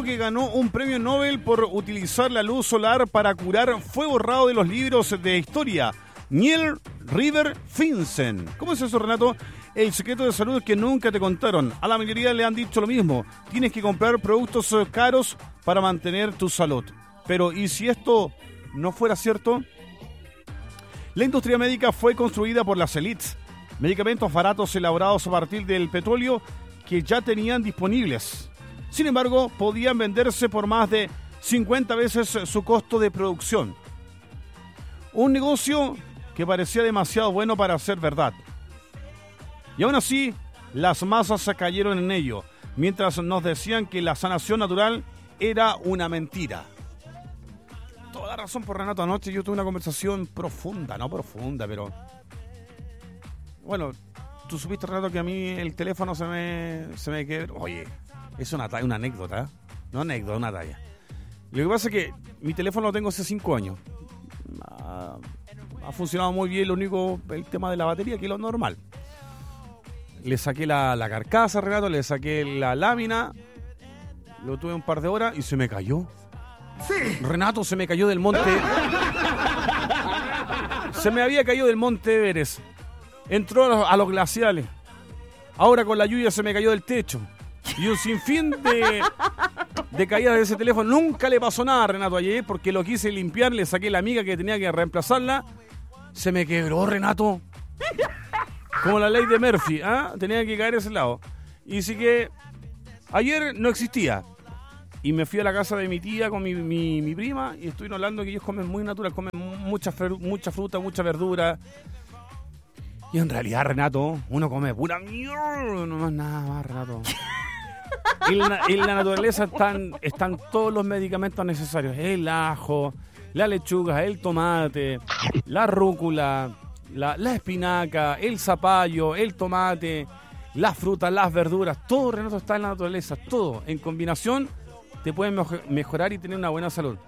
que ganó un premio Nobel por utilizar la luz solar para curar fue borrado de los libros de historia. Neil River Vincent. ¿Cómo es eso, Renato? El secreto de salud que nunca te contaron. A la mayoría le han dicho lo mismo. Tienes que comprar productos caros para mantener tu salud. Pero, ¿y si esto no fuera cierto? La industria médica fue construida por las élites. Medicamentos baratos elaborados a partir del petróleo que ya tenían disponibles. Sin embargo, podían venderse por más de 50 veces su costo de producción. Un negocio que parecía demasiado bueno para ser verdad. Y aún así, las masas cayeron en ello, mientras nos decían que la sanación natural era una mentira. Toda la razón por Renato. Anoche yo tuve una conversación profunda, no profunda, pero... Bueno, tú supiste, Renato, que a mí el teléfono se me quedó... Oye, es una anécdota, ¿eh? No anécdota, una talla. Lo que pasa es que mi teléfono lo tengo hace 5 años. Ha funcionado muy bien, el tema de la batería, que es lo normal. Le saqué la carcasa, Renato, le saqué la lámina, lo tuve un par de horas y se me cayó. Sí. Renato, se me cayó del monte. Se me había caído del monte Everest. Entró a los glaciales. Ahora con la lluvia se me cayó del techo. Y un sinfín de caídas de ese teléfono. Nunca le pasó nada a Renato ayer porque lo quise limpiar, le saqué la amiga que tenía que reemplazarla. Se me quebró, Renato. Como la ley de Murphy, ¿ah? Tenía que caer ese lado. Y sí que ayer no existía. Y me fui a la casa de mi tía con mi prima y estuvieron hablando que ellos comen muy natural, comen mucha fruta, mucha verdura. Y en realidad, Renato, uno come pura mierda, no más nada más, Renato. En la naturaleza están todos los medicamentos necesarios. El ajo, la lechuga, el tomate, la rúcula, la espinaca, el zapallo, el tomate, las frutas, las verduras. Todo, Renato, está en la naturaleza. Todo, en combinación, te pueden mejorar y tener una buena salud.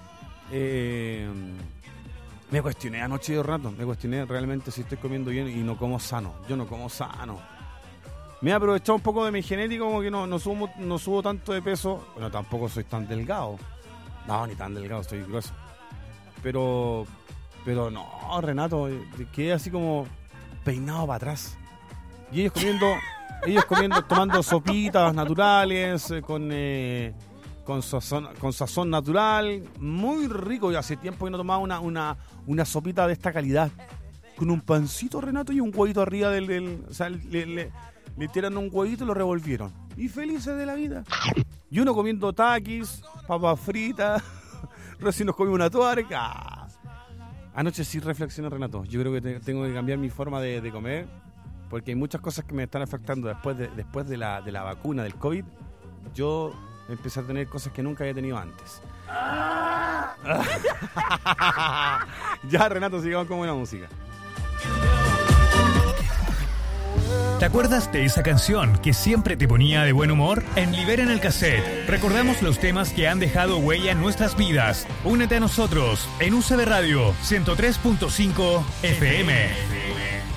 Me cuestioné anoche, Renato. Me cuestioné realmente si estoy comiendo bien y no como sano. Yo no como sano. Me he aprovechado un poco de mi genética, como que no subo tanto de peso. Bueno, tampoco soy tan delgado. No, ni tan delgado, estoy grueso. Pero no, Renato, quedé así como peinado para atrás. Y ellos comiendo, tomando sopitas naturales, con sazón natural, muy rico. Y hace tiempo que no tomaba una sopita de esta calidad. Con un pancito, Renato, y un huevito arriba o sea, le tiraron un huevito y lo revolvieron. Y felices de la vida. Y uno comiendo taquis, papas fritas, recién nos comimos una tuerca. Anoche sí reflexioné, Renato. Yo creo que tengo que cambiar mi forma de comer, porque hay muchas cosas que me están afectando después de la vacuna del COVID. Yo empecé a tener cosas que nunca había tenido antes. Ya, Renato, sigamos con buena música. ¿Te acuerdas de esa canción que siempre te ponía de buen humor? En Liberen el Cassette recordamos los temas que han dejado huella en nuestras vidas. Únete a nosotros en UCB Radio 103.5 FM.